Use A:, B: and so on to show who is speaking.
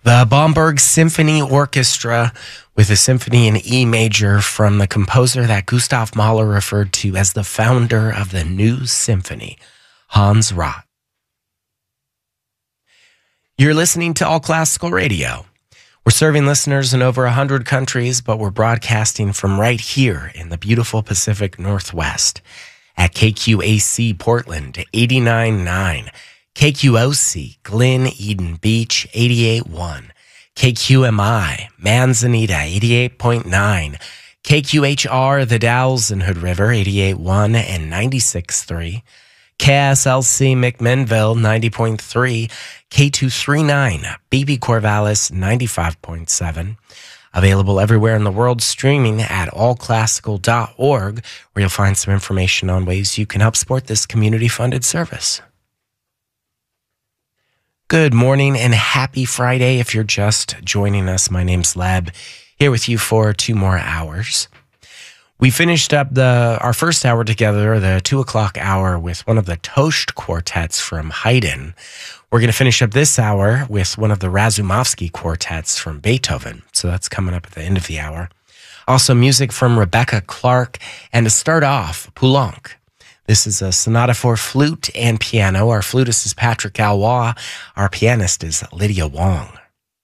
A: The Bomberg Symphony Orchestra with a symphony in E major from the composer that Gustav Mahler referred to as the founder of the New Symphony, Hans Roth. You're listening to All Classical Radio. We're serving listeners in over 100 countries, but we're broadcasting from right here in the beautiful Pacific Northwest at KQAC Portland 89.9. KQOC, Glen Eden Beach, 88.1. KQMI, Manzanita, 88.9. KQHR, The Dalles and Hood River, 88.1 and 96.3. KSLC, McMinnville, 90.3. K239, BB Corvallis, 95.7. Available everywhere in the world, streaming at allclassical.org, where you'll find some information on ways you can help support this community-funded service. Good morning and happy Friday. If you're just joining us, my name's Leb, here with you for 2 more hours. We finished up our first hour together, the 2 o'clock hour, with one of the Toscht quartets from Haydn. We're going to finish up this hour with one of the Razumovsky quartets from Beethoven. So that's coming up at the end of the hour. Also music from Rebecca Clark. And to start off, Poulenc. This is a sonata for flute and piano. Our flutist is Patrick Galois. Our pianist is Lydia Wong.